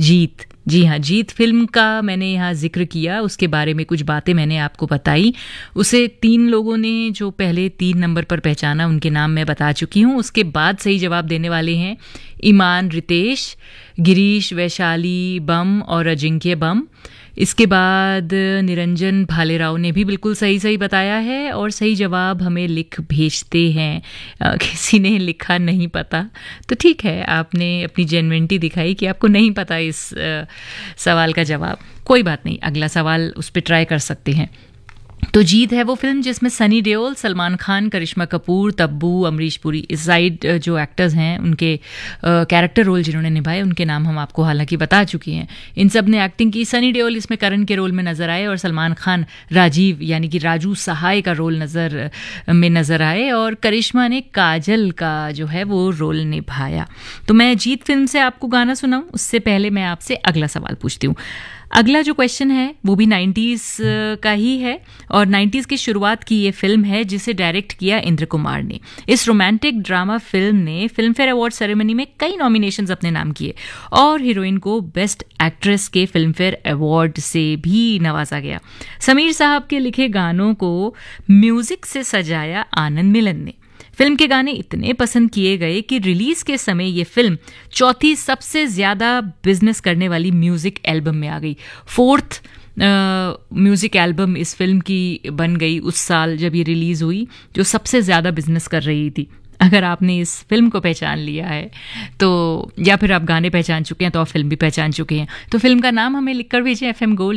जीत, जी हाँ, जीत फिल्म का मैंने यहाँ जिक्र किया, उसके बारे में कुछ बातें मैंने आपको बताई। उसे 3 लोगों ने जो पहले 3 नंबर पर पहचाना उनके नाम मैं बता चुकी हूँ। उसके बाद सही जवाब देने वाले हैं ईमान रितेश, गिरीश वैशाली बम और अजिंक्य बम। इसके बाद निरंजन भालेराव ने भी बिल्कुल सही बताया है और सही जवाब हमें लिख भेजते हैं। किसी ने लिखा नहीं पता, तो ठीक है, आपने अपनी जेन्युइनिटी दिखाई कि आपको नहीं पता इस सवाल का जवाब। कोई बात नहीं, अगला सवाल उस पर ट्राई कर सकते हैं। तो जीत है वो फिल्म जिसमें सनी देओल, सलमान खान, करिश्मा कपूर, तब्बू, अमरीश पुरी, इस साइड जो एक्टर्स हैं उनके कैरेक्टर रोल जिन्होंने निभाए उनके नाम हम आपको हालांकि बता चुके हैं। इन सब ने एक्टिंग की। सनी देओल इसमें करण के रोल में नजर आए और सलमान खान राजीव यानी कि राजू सहाय का रोल नजर आए और करिश्मा ने काजल का जो है वो रोल निभाया। तो मैं जीत फिल्म से आपको गाना सुनाऊं उससे पहले मैं आपसे अगला सवाल पूछती हूँ। अगला जो क्वेश्चन है वो भी 90s का ही है और 90s की शुरुआत की ये फिल्म है जिसे डायरेक्ट किया इंद्र कुमार ने। इस रोमांटिक ड्रामा फिल्म ने फिल्म फेयर अवार्ड सेरेमनी में कई नॉमिनेशंस अपने नाम किए और हीरोइन को बेस्ट एक्ट्रेस के फिल्म फेयर अवार्ड से भी नवाजा गया। समीर साहब के लिखे गानों को म्यूजिक से सजाया आनंद मिलन ने। फिल्म के गाने इतने पसंद किए गए कि रिलीज के समय ये फिल्म 4थी सबसे ज्यादा बिजनेस करने वाली म्यूजिक एल्बम में आ गई। 4th म्यूजिक एल्बम इस फिल्म की बन गई उस साल जब ये रिलीज हुई, जो सबसे ज्यादा बिजनेस कर रही थी। अगर आपने इस फिल्म को पहचान लिया है तो, या फिर आप गाने पहचान चुके हैं तो आप फिल्म भी पहचान चुके हैं, तो फिल्म का नाम हमें लिखकर भेजें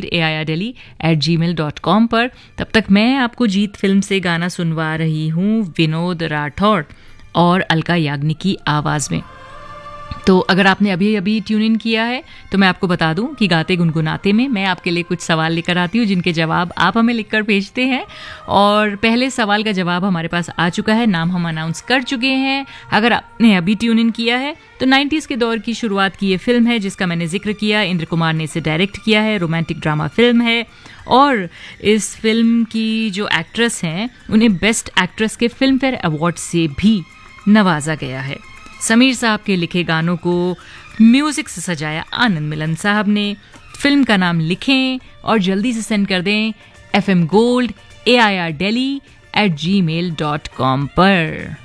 fmgold@gmail.com पर। तब तक मैं आपको जीत फिल्म से गाना सुनवा रही हूँ विनोद राठौड़ और अलका याग्निक की आवाज़ में। तो अगर आपने अभी ट्यून इन किया है तो मैं आपको बता दूं कि गाते गुनगुनाते में मैं आपके लिए कुछ सवाल लेकर आती हूँ जिनके जवाब आप हमें लिखकर भेजते हैं। और पहले सवाल का जवाब हमारे पास आ चुका है, नाम हम अनाउंस कर चुके हैं। अगर आपने अभी ट्यून इन किया है तो 90s के दौर की शुरुआत की ये फिल्म है जिसका मैंने जिक्र किया। इंद्र कुमार ने इसे डायरेक्ट किया है, रोमांटिक ड्रामा फिल्म है और इस फिल्म की जो एक्ट्रेस हैं उन्हें बेस्ट एक्ट्रेस के फिल्म फेयर अवार्ड से भी नवाजा गया है। समीर साहब के लिखे गानों को म्यूजिक से सजाया आनंद मिलन साहब ने। फिल्म का नाम लिखें और जल्दी से सेंड कर दें fmgold@airdelhi@gmail.com पर।